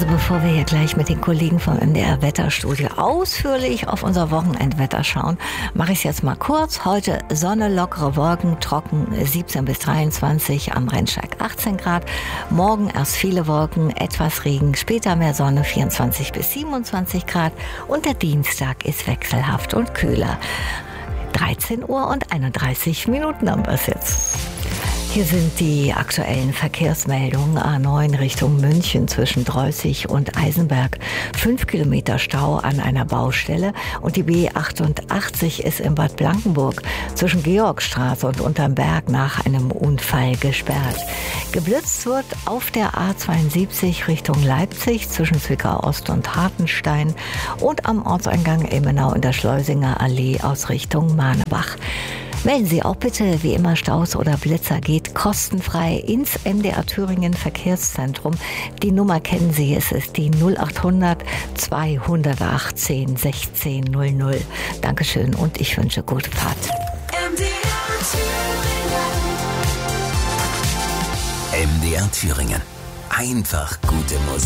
Also bevor wir hier gleich mit den Kollegen vom MDR Wetterstudio ausführlich auf unser Wochenendwetter schauen, mache ich es jetzt mal kurz. Heute Sonne, lockere Wolken, trocken 17 bis 23, am Rennsteig 18 Grad. Morgen erst viele Wolken, etwas Regen, später mehr Sonne, 24 bis 27 Grad. Und der Dienstag ist wechselhaft und kühler. 13 Uhr und 31 Minuten haben wir es jetzt. Hier sind die aktuellen Verkehrsmeldungen. A9 Richtung München zwischen Dreußig und Eisenberg. 5 Kilometer Stau an einer Baustelle. Und die B88 ist in Bad Blankenburg zwischen Georgstraße und Unterm Berg nach einem Unfall gesperrt. Geblitzt wird auf der A72 Richtung Leipzig zwischen Zwickau Ost und Hartenstein und am Ortseingang Ilmenau in der Schleusinger Allee aus Richtung Mahnebach. Melden Sie auch bitte, wie immer, Staus oder Blitzer, geht kostenfrei ins MDR Thüringen Verkehrszentrum. Die Nummer kennen Sie, es ist die 0800 218 1600. Dankeschön und ich wünsche gute Fahrt. MDR Thüringen. Einfach gute Musik.